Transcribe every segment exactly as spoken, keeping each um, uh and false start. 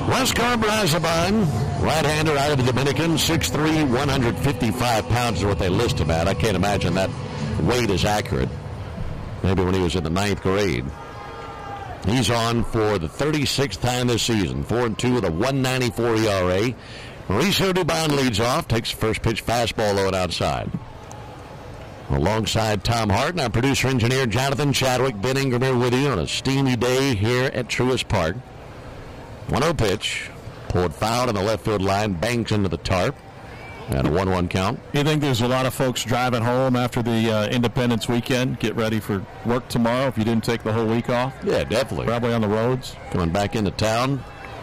Huáscar Brazoban, right-hander out of the Dominican, six three, one hundred fifty-five pounds is what they list him at. I can't imagine that weight is accurate. Maybe when he was in the ninth grade. He's on for the thirty-sixth time this season, four and two with a one ninety-four E R A. Mauricio Dubon leads off, takes the first pitch fastball low and outside. Alongside Tom Hart, and our producer-engineer Jonathan Chadwick, Ben Ingram here with you on a steamy day here at Truist Park. one oh pitch, pulled foul on the left field line, bangs into the tarp, and a one one count. You think there's a lot of folks driving home after the uh, Independence weekend, get ready for work tomorrow if you didn't take the whole week off? Yeah, definitely. Probably on the roads. Coming back into town.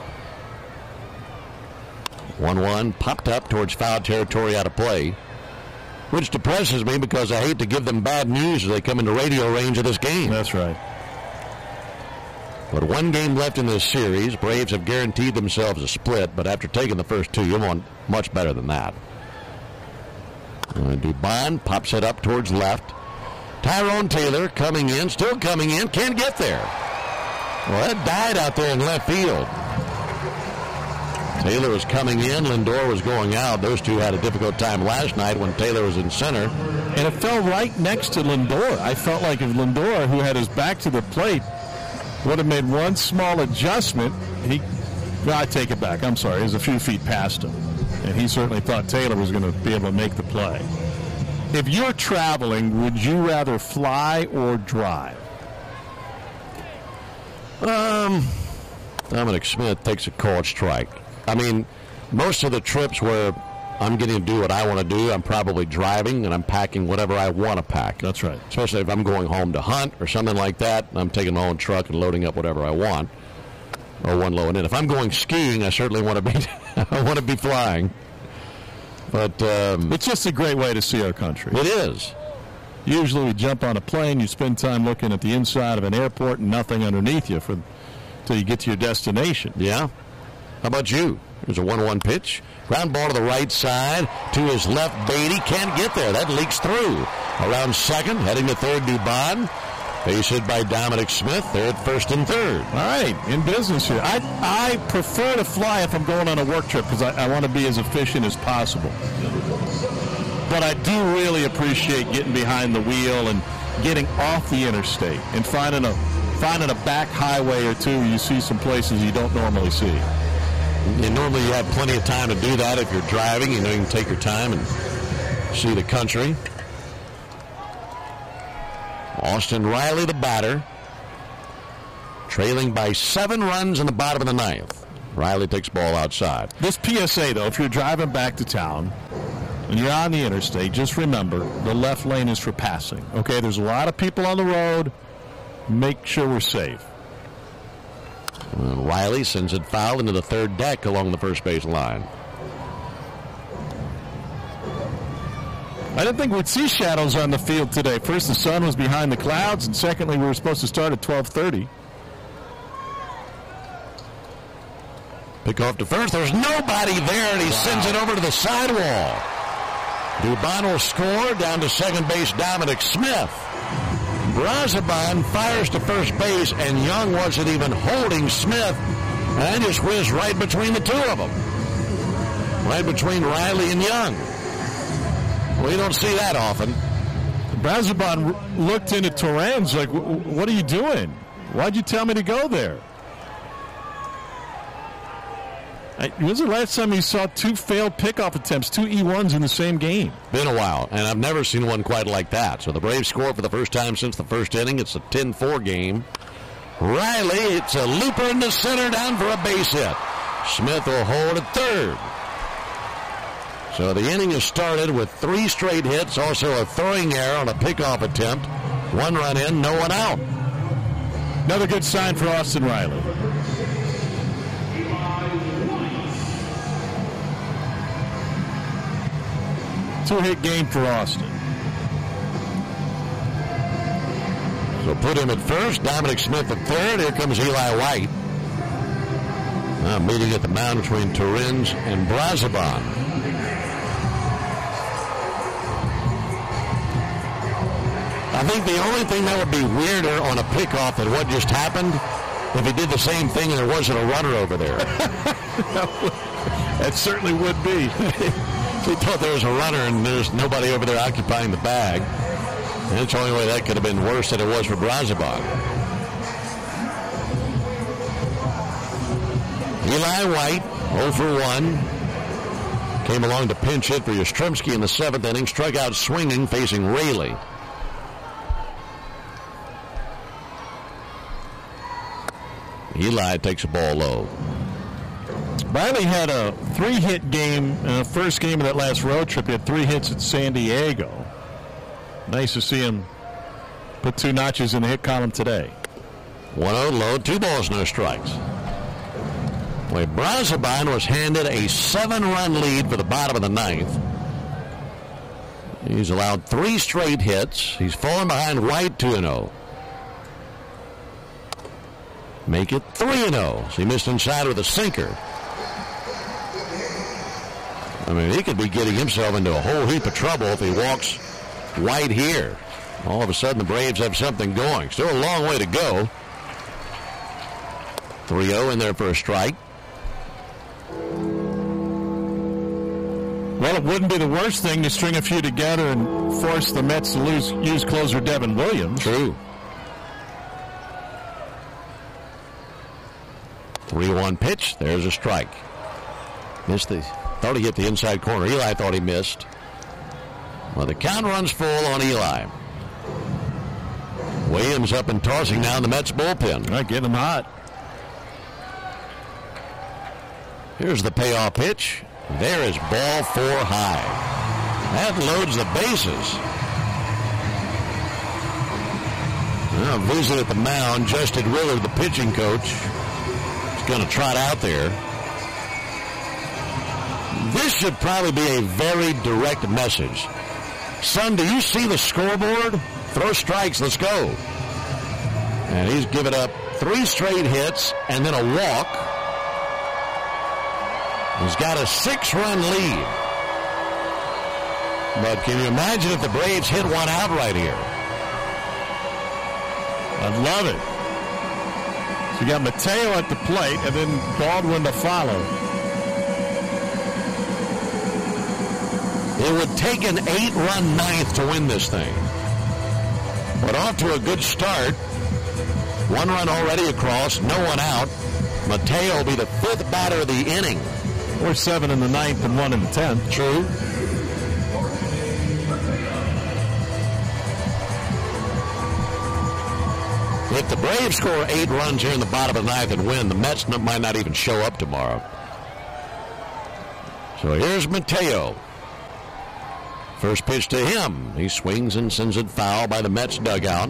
one one, popped up towards foul territory out of play, which depresses me because I hate to give them bad news as they come into radio range of this game. That's right. But one game left in this series. Braves have guaranteed themselves a split, but after taking the first two, you want much better than that. Uh, Dubon pops it up towards left. Tyrone Taylor coming in, still coming in, can't get there. Well, that died out there in left field. Taylor was coming in, Lindor was going out. Those two had a difficult time last night when Taylor was in center. And it fell right next to Lindor. I felt like if Lindor, who had his back to the plate, would have made one small adjustment, he, well, I take it back. I'm sorry. He was a few feet past him. And he certainly thought Taylor was going to be able to make the play. If you're traveling, would you rather fly or drive? Um, Dominic Smith takes a called strike. I mean, most of the trips where I'm getting to do what I want to do, I'm probably driving and I'm packing whatever I want to pack. That's right. Especially if I'm going home to hunt or something like that. I'm taking my own truck and loading up whatever I want, or one loading in. If I'm going skiing, I certainly want to be I want to be flying. But um, it's just a great way to see our country. It is. Usually we jump on a plane, you spend time looking at the inside of an airport and nothing underneath you for until you get to your destination. Yeah. How about you? There's a one one pitch. Ground ball to the right side. To his left, Beatty. Can't get there. That leaks through. Around second, heading to third, Dubon. Base hit by Dominic Smith. They're at first and third. All right, in business here. I I prefer to fly if I'm going on a work trip because I, I want to be as efficient as possible. But I do really appreciate getting behind the wheel and getting off the interstate and finding a finding a back highway or two where you see some places you don't normally see. And normally you have plenty of time to do that if you're driving. You know, you can take your time and see the country. Austin Riley, the batter, trailing by seven runs in the bottom of the ninth. Riley takes ball outside. This P S A, though, if you're driving back to town and you're on the interstate, just remember the left lane is for passing. Okay, there's a lot of people on the road. Make sure we're safe. And Riley sends it foul into the third deck along the first base line. I didn't think we'd see shadows on the field today. First, the sun was behind the clouds, and secondly, we were supposed to start at twelve thirty. Pick off to first. There's nobody there, and he wow. sends it over to the sidewall. Dubon will score. Down to second base, Dominic Smith. Brazoban fires to first base, and Young wasn't even holding Smith, and just whizzed right between the two of them. Right between Riley and Young. We don't see that often. Brazoban looked into Torrens like, what are you doing? Why'd you tell me to go there? When's the last time you saw two failed pickoff attempts, two E ones in the same game? Been a while, and I've never seen one quite like that. So the Braves score for the first time since the first inning. It's a ten four game. Riley, it's a looper in the center, down for a base hit. Smith will hold at third. So the inning has started with three straight hits, also a throwing error on a pickoff attempt. One run in, no one out. Another good sign for Austin Riley. Two-hit game for Austin. So put him at first, Dominic Smith at third. Here comes Eli White. Now meeting at the mound between Torrens and Brazoban. I think the only thing that would be weirder on a pickoff than what just happened if he did the same thing and there wasn't a runner over there. That certainly would be. He thought there was a runner and there's nobody over there occupying the bag. And it's the only way that could have been worse than it was for Brazoban. Eli White, oh for one. Came along to pinch hit for Yastrzemski in the seventh inning. Struck out swinging, facing Raley. Eli takes a ball low. Riley had a three-hit game in the first game of that last road trip. He had three hits at San Diego. Nice to see him put two notches in the hit column today. one oh low, two balls, no strikes. Well, Brazoban was handed a seven-run lead for the bottom of the ninth. He's allowed three straight hits. He's fallen behind White two and oh. Make it three and oh. So he missed inside with a sinker. I mean, he could be getting himself into a whole heap of trouble if he walks White here. All of a sudden, the Braves have something going. Still a long way to go. three oh in there for a strike. Well, it wouldn't be the worst thing to string a few together and force the Mets to lose, use closer Devin Williams. True. three one pitch. There's a strike. Missed the... Thought he hit the inside corner. Eli thought he missed. Well, the count runs full on Eli. Williams up and tossing now in the Mets bullpen. Right, getting him hot. Here's the payoff pitch. There is ball four high. That loads the bases. Now, visit at the mound. Justin Willard, the pitching coach, is going to trot out there. This should probably be a very direct message. Son, do you see the scoreboard? Throw strikes, let's go. And he's given up three straight hits and then a walk. He's got a six-run lead. But can you imagine if the Braves hit one out right here? I'd love it. So you got Mateo at the plate and then Baldwin to follow. It would take an eight-run ninth to win this thing. But off to a good start. One run already across, no one out. Mateo will be the fifth batter of the inning. Or seven in the ninth and one in the tenth. True. If the Braves score eight runs here in the bottom of the ninth and win, the Mets might not even show up tomorrow. So here's Mateo. First pitch to him. He swings and sends it foul by the Mets dugout.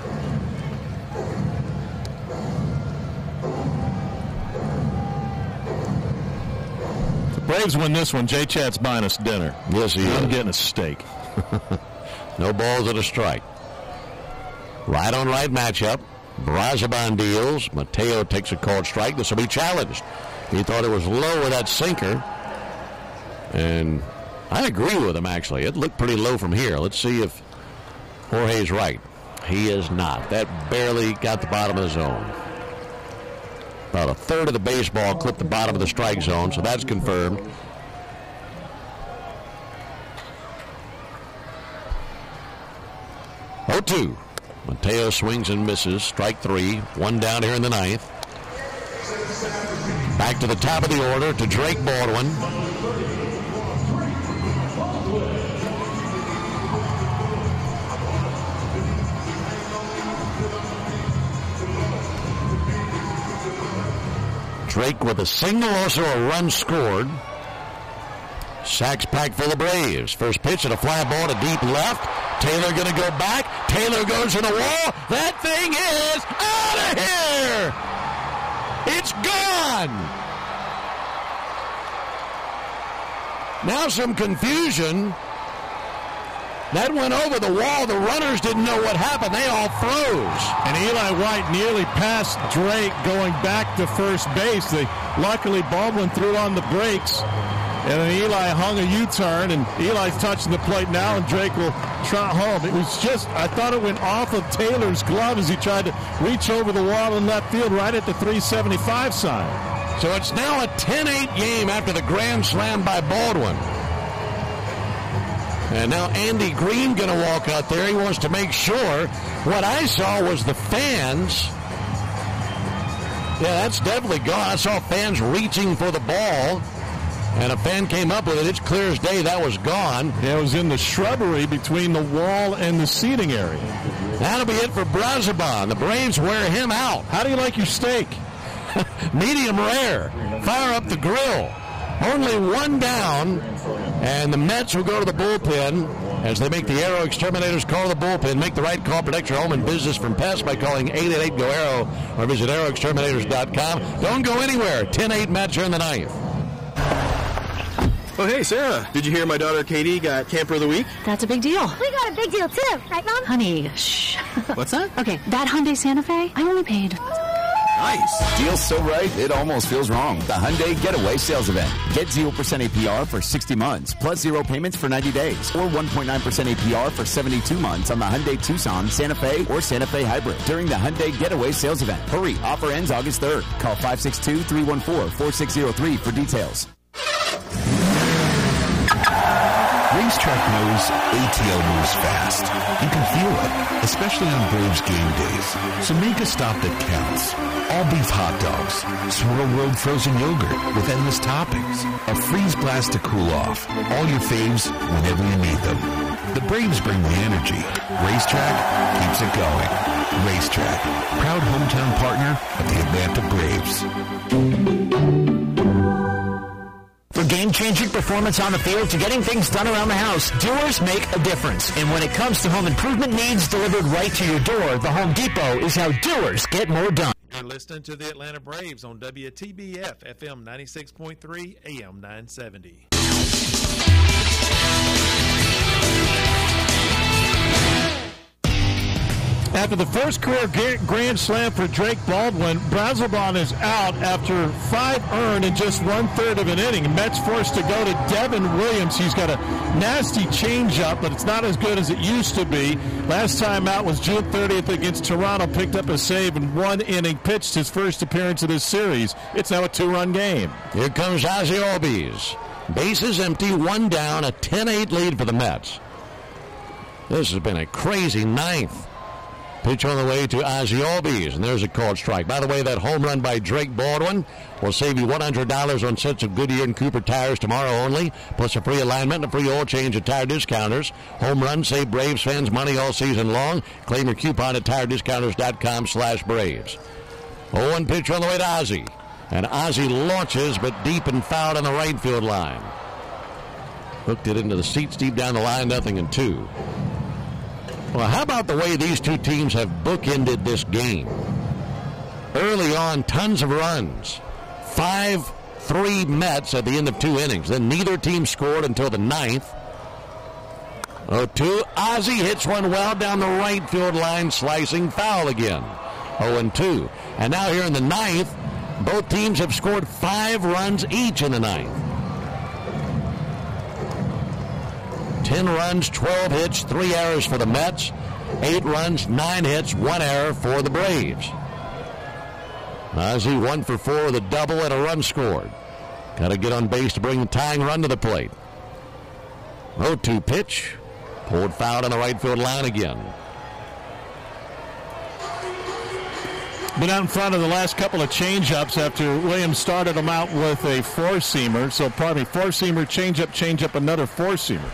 If the Braves win this one, Jay Chad's buying us dinner. Yes, he is. I'm getting a steak. No balls and a strike. Right on right matchup. Brazoban deals. Mateo takes a called strike. This will be challenged. He thought it was low with that sinker. And I agree with him, actually. It looked pretty low from here. Let's see if Jorge's right. He is not. That barely got the bottom of the zone. About a third of the baseball clipped the bottom of the strike zone, so that's confirmed. oh two. Mateo swings and misses. Strike three. One down here in the ninth. Back to the top of the order to Drake Baldwin. Drake with a single, also a run scored. Sacks packed full of Braves. First pitch and a fly ball to deep left. Taylor going to go back. Taylor goes to the wall. That thing is out of here. It's gone. Now some confusion. That went over the wall. The runners didn't know what happened. They all froze. And Eli White nearly passed Drake going back to first base. They, luckily, Baldwin threw on the brakes. And then Eli hung a U-turn, and Eli's touching the plate now, and Drake will trot home. It was just, I thought it went off of Taylor's glove as he tried to reach over the wall in left field right at the three seventy-five sign. So it's now a ten eight game after the grand slam by Baldwin. And now Andy Green going to walk out there. He wants to make sure. What I saw was the fans. Yeah, that's definitely gone. I saw fans reaching for the ball, and a fan came up with it. It's clear as day that was gone. Yeah, it was in the shrubbery between the wall and the seating area. That'll be it for Brazoban. The Braves wear him out. How do you like your steak? Medium rare. Fire up the grill. Only one down, and the Mets will go to the bullpen as they make the Aero Exterminators call the bullpen. Make the right call. Protect your home and business from pests by calling eight eight eight, G O, ARROW or visit aero exterminators dot com. Don't go anywhere. ten eight Mets here in the ninth. Oh, hey, Sarah. Did you hear my daughter Katie got Camper of the Week? That's a big deal. We got a big deal, too. Right, Mom? Honey, shh. What's that? Okay, that Hyundai Santa Fe, I only paid... Nice. Deal's so right, it almost feels wrong. The Hyundai Getaway Sales Event. Get zero percent A P R for sixty months, plus zero payments for ninety days, or one point nine percent A P R for seventy-two months on the Hyundai Tucson, Santa Fe, or Santa Fe Hybrid during the Hyundai Getaway Sales Event. Hurry, offer ends August third. Call five six two, three one four, four six zero three for details. Racetrack knows A T L moves fast. You can feel it, especially on Braves game days. So make a stop that counts. All beef hot dogs, Swirl Road frozen yogurt with endless toppings, a freeze blast to cool off. All your faves whenever you need them. The Braves bring the energy. Racetrack keeps it going. Racetrack, proud hometown partner of the Atlanta Braves. For game-changing performance on the field to getting things done around the house, doers make a difference. And when it comes to home improvement needs delivered right to your door, the Home Depot is how doers get more done. You're listening to the Atlanta Braves on W T B F F M ninety-six point three, A M nine seventy. After the first career grand slam for Drake Baldwin, Brazoban is out after five earned in just one-third of an inning. Mets forced to go to Devin Williams. He's got a nasty changeup, but it's not as good as it used to be. Last time out was June thirtieth against Toronto, picked up a save in one inning, pitched his first appearance of this series. It's now a two-run game. Here comes Ozzie Albies. Bases empty, one down, a ten eight lead for the Mets. This has been a crazy ninth. Pitch on the way to Ozzie Albies, and there's a called strike. By the way, that home run by Drake Baldwin will save you one hundred dollars on sets of Goodyear and Cooper tires tomorrow only, plus a free alignment and a free oil change at Tire Discounters. Home run, save Braves fans money all season long. Claim your coupon at tire discounters dot com slash Braves. oh one pitch on the way to Ozzie, and Ozzie launches, but deep and fouled on the right field line. Hooked it into the seats deep down the line, nothing in two. Well, how about the way these two teams have bookended this game? Early on, tons of runs. five three Mets at the end of two innings. Then neither team scored until the ninth. oh two. Ozzie hits one well down the right field line, slicing foul again. oh and two. And now here in the ninth, both teams have scored five runs each in the ninth. ten runs, twelve hits, three errors for the Mets. eight runs, nine hits, one error for the Braves. Ozzie one for four with a double and a run scored. Got to get on base to bring the tying run to the plate. oh two pitch. Pulled foul on the right field line again. Been out in front of the last couple of change-ups after Williams started them out with a four-seamer. So probably four-seamer, change-up, change-up, another four-seamer.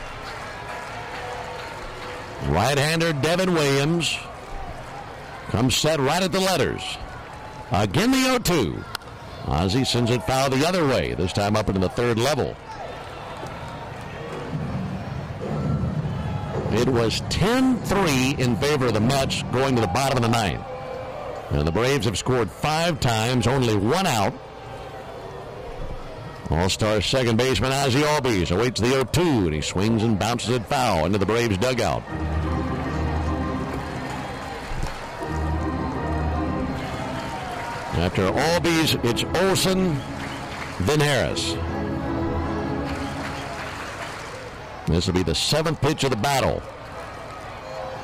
Right-hander Devin Williams comes set right at the letters. Again the oh two. Ozzie sends it foul the other way, this time up into the third level. It was ten three in favor of the Mets going to the bottom of the ninth. And the Braves have scored five times, only one out. All-star second baseman Ozzie Albies awaits the oh two, and he swings and bounces it foul into the Braves dugout. After Albies, it's Olson, then Harris. This will be the seventh pitch of the battle.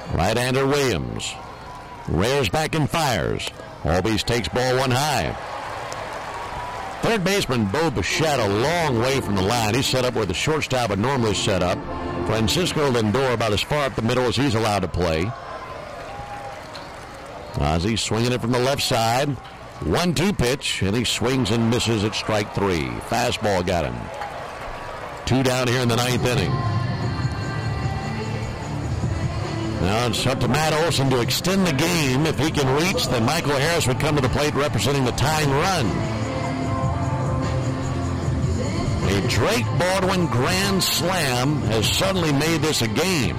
Right-hander Williams rears back and fires. Albies takes ball one high. Third baseman Bo Bichette a long way from the line. He's set up where the shortstop would normally set up. Francisco Lindor about as far up the middle as he's allowed to play. Ozzie swinging it from the left side. one two pitch, and he swings and misses at strike three. Fastball got him. Two down here in the ninth inning. Now it's up to Matt Olson to extend the game. If he can reach, then Michael Harris would come to the plate representing the tying run. A Drake Baldwin grand slam has suddenly made this a game.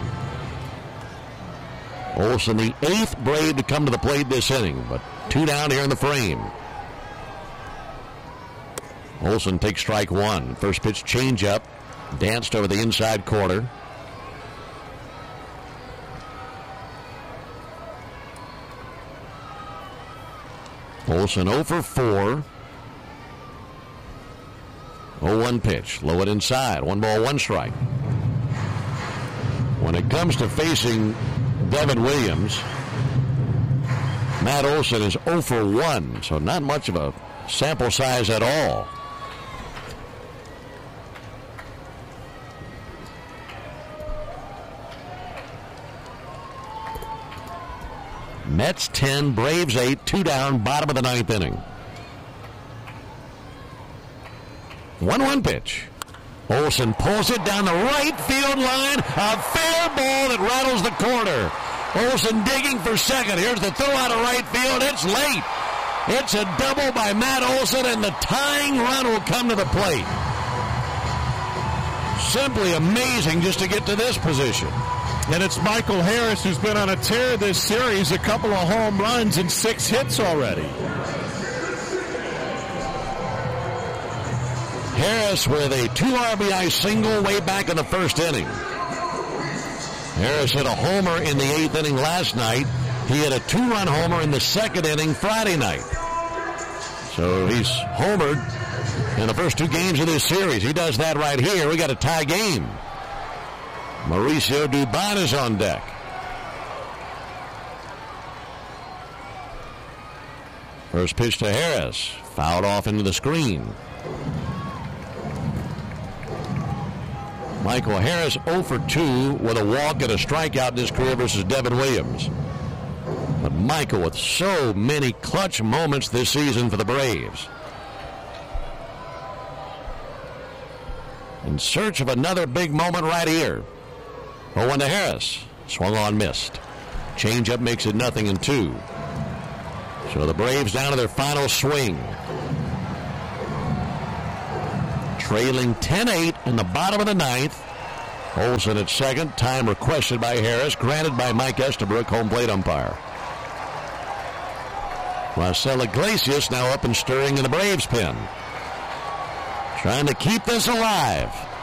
Olson, the eighth Brave to come to the plate this inning, but two down here in the frame. Olson takes strike one. First pitch changeup, danced over the inside corner. Olson oh for four. oh one pitch, low it inside. One ball, one strike. When it comes to facing Devin Williams, Matt Olson is oh for one, so not much of a sample size at all. Mets ten, Braves eight, two down, bottom of the ninth inning. one one pitch. Olson pulls it down the right field line. A fair ball that rattles the corner. Olson digging for second. Here's the throw out of right field. It's late. It's a double by Matt Olson, and the tying run will come to the plate. Simply amazing just to get to this position. And it's Michael Harris who's been on a tear this series, a couple of home runs and six hits already. Harris with a two R B I single way back in the first inning. Harris hit a homer in the eighth inning last night. He hit a two-run homer in the second inning Friday night. So he's homered in the first two games of this series. He does that right here. We got a tie game. Mauricio Dubon is on deck. First pitch to Harris. Fouled off into the screen. Michael Harris oh for two with a walk and a strikeout in his career versus Devin Williams. But Michael with so many clutch moments this season for the Braves. In search of another big moment right here. oh one to Harris. Swung on, missed. Changeup makes it nothing in two. So the Braves down to their final swing. Trailing ten eight in the bottom of the ninth. Olson at second. Time requested by Harris. Granted by Mike Estabrook, home plate umpire. Marcel Iglesias now up and stirring in the Braves pen. Trying to keep this alive.